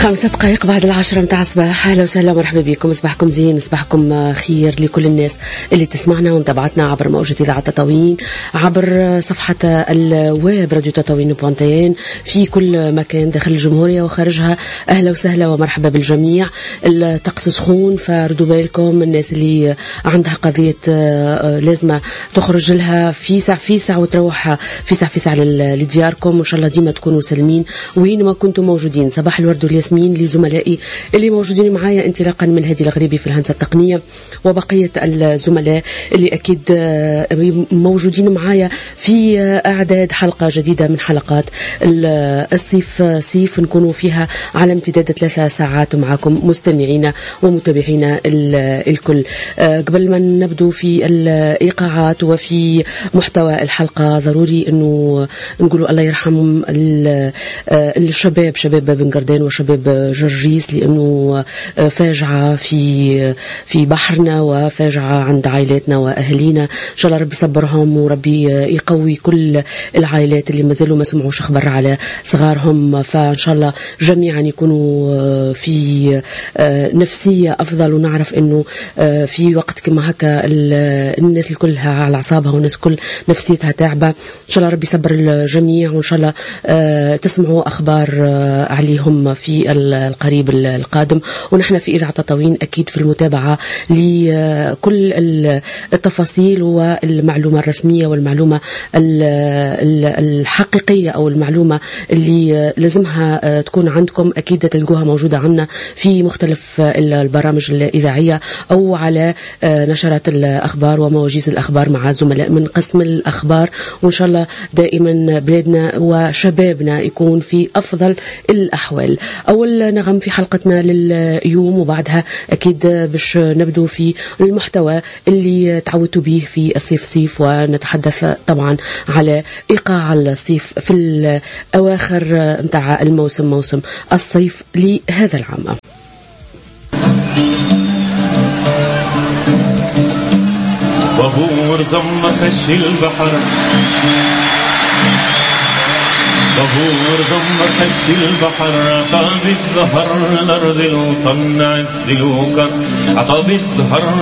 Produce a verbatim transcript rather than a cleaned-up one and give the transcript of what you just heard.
خمسة دقائق بعد العشرة متاع الصباح. أهلا وسهلا ومرحبا بكم. صباحكم زين، صباحكم خير لكل الناس اللي تسمعنا ومتابعتنا عبر موجة إذاعة تطاوين، عبر صفحة الويب راديو تطاوين بوانتين في كل مكان داخل الجمهورية وخارجها. أهلا وسهلا ومرحبا بالجميع. الطقس سخون، فردوا بالكم الناس اللي عندها قضية لازم تخرج لها في ساعة في ساعة وتروح في ساعة في ساعة لدياركم، وإن شاء الله ديما تكونوا سالمين وين ما كنتم موجودين. صباح الورد والياسمين لزملائي اللي موجودين معايا انطلاقا من هدي الغريبي في الهندسة التقنية، وبقية الزملاء اللي أكيد موجودين معايا في أعداد حلقة جديدة من حلقات الصيف صيف نكونوا فيها على امتداد ثلاثة ساعات معكم مستمعينا ومتابعينا الكل. قبل ما نبدو في الإيقاعات وفي محتوى الحلقة، ضروري أنه نقولوا الله يرحم الشباب، شباب بن قردان وشباب جرجيس، لأنه فاجعة في في بحرنا وفاجعة عند عائلاتنا وأهلينا. إن شاء الله ربي يصبرهم وربي يقوي كل العائلات اللي ما زالوا ما سمعوش خبر على صغارهم، فإن شاء الله جميعا يكونوا في نفسية أفضل، ونعرف أنه في وقت كما هكا الناس الكلها على أعصابها والناس كل نفسيتها تعبة. إن شاء الله ربي يصبر الجميع، وإن شاء الله تسمعوا أخبار عليهم في القريب القادم. ونحن في إذاعة تطاوين أكيد في المتابعة لكل التفاصيل والمعلومة الرسمية والمعلومة الحقيقية أو المعلومة اللي لازمها تكون عندكم، أكيد تلقوها موجودة عنا في مختلف البرامج الإذاعية أو على نشرات الأخبار ومواجيز الأخبار مع زملاء من قسم الأخبار. وإن شاء الله دائما بلادنا وشبابنا يكون في أفضل الأحوال. أول نغم في حلقتنا لليوم، وبعدها أكيد باش نبدو في المحتوى اللي تعودتوا به في الصيف صيف، ونتحدث طبعا على إيقاع الصيف في الأواخر متاع الموسم، موسم الصيف لهذا العام. بابور زم خش البحر، بابور ضم خش البحر، عطاب الظهر الأرض الوطن عالسلوكة، عطاب الظهر